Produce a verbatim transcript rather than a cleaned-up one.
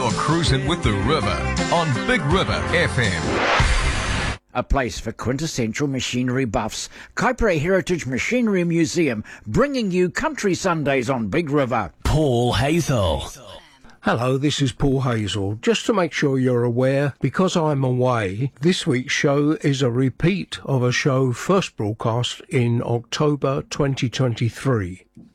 You're cruising with the river on Big River F M. A place for quintessential machinery buffs. Kaipere Heritage Machinery Museum, bringing you Country Sundays on Big River. Paul Hazel. Hello, this is Paul Hazel. Just to make sure you're aware, because I'm away, this week's show is a repeat of a show first broadcast in October twenty twenty-three.